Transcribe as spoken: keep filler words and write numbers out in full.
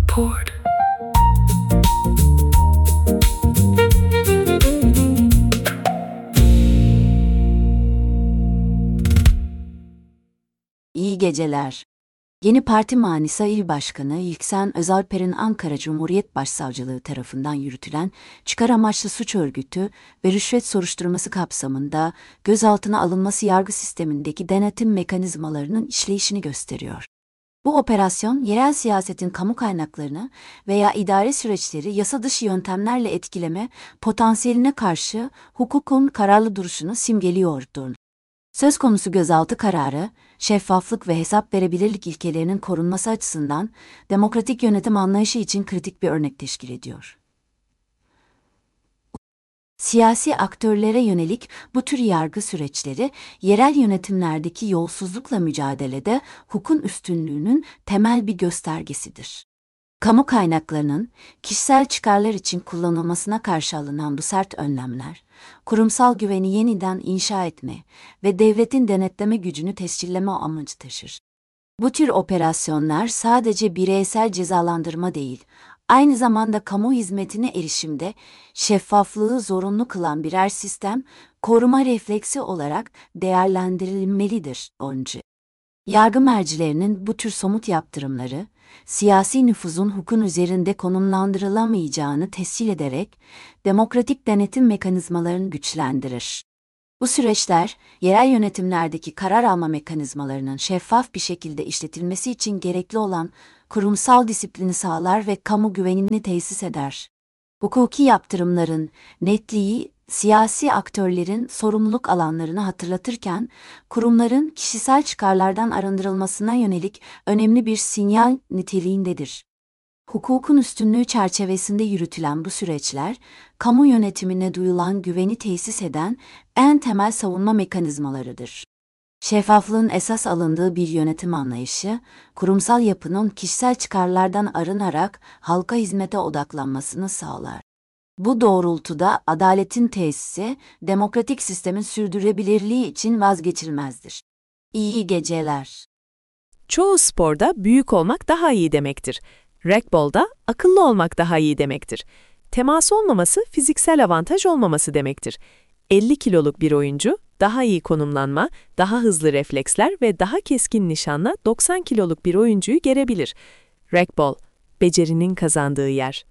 Report. İyi geceler. Yeni Parti Manisa İl Başkanı İlksen Özalper'in Ankara Cumhuriyet Başsavcılığı tarafından yürütülen çıkar amaçlı suç örgütü ve rüşvet soruşturması kapsamında gözaltına alınması yargı sistemindeki denetim mekanizmalarının işleyişini gösteriyor. Bu operasyon, yerel siyasetin kamu kaynaklarını veya idare süreçleri yasa dışı yöntemlerle etkileme potansiyeline karşı hukukun kararlı duruşunu simgeliyordur. Söz konusu gözaltı kararı, şeffaflık ve hesap verebilirlik ilkelerinin korunması açısından demokratik yönetim anlayışı için kritik bir örnek teşkil ediyor. Siyasi aktörlere yönelik bu tür yargı süreçleri, yerel yönetimlerdeki yolsuzlukla mücadelede hukukun üstünlüğünün temel bir göstergesidir. Kamu kaynaklarının kişisel çıkarlar için kullanılmasına karşı alınan bu sert önlemler, kurumsal güveni yeniden inşa etme ve devletin denetleme gücünü tescilleme amacı taşır. Bu tür operasyonlar sadece bireysel cezalandırma değil, aynı zamanda kamu hizmetine erişimde şeffaflığı zorunlu kılan birer sistem, koruma refleksi olarak değerlendirilmelidir. Onca. Yargı mercilerinin bu tür somut yaptırımları, siyasi nüfuzun hukukun üzerinde konumlandırılamayacağını tescil ederek, demokratik denetim mekanizmalarını güçlendirir. Bu süreçler, yerel yönetimlerdeki karar alma mekanizmalarının şeffaf bir şekilde işletilmesi için gerekli olan kurumsal disiplini sağlar ve kamu güvenini tesis eder. Hukuki yaptırımların netliği, siyasi aktörlerin sorumluluk alanlarını hatırlatırken, kurumların kişisel çıkarlardan arındırılmasına yönelik önemli bir sinyal niteliğindedir. Hukukun üstünlüğü çerçevesinde yürütülen bu süreçler, kamu yönetimine duyulan güveni tesis eden en temel savunma mekanizmalarıdır. Şeffaflığın esas alındığı bir yönetim anlayışı, kurumsal yapının kişisel çıkarlardan arınarak halka hizmete odaklanmasını sağlar. Bu doğrultuda adaletin tesisi, demokratik sistemin sürdürülebilirliği için vazgeçilmezdir. İyi geceler. Çoğu sporda büyük olmak daha iyi demektir. Racquetball'da akıllı olmak daha iyi demektir. Temas olmaması fiziksel avantaj olmaması demektir. elli kiloluk bir oyuncu daha iyi konumlanma, daha hızlı refleksler ve daha keskin nişanla doksan kiloluk bir oyuncuyu gerebilir. Racquetball, becerinin kazandığı yer.